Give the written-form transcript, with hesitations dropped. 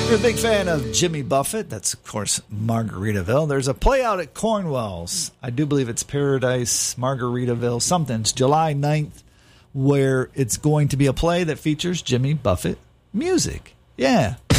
You're a big fan of Jimmy Buffett. That's, of course, Margaritaville. There's a play out at Cornwell's. I do believe it's Paradise, Margaritaville, something. It's July 9th, where it's going to be a play that features Jimmy Buffett music. Yeah,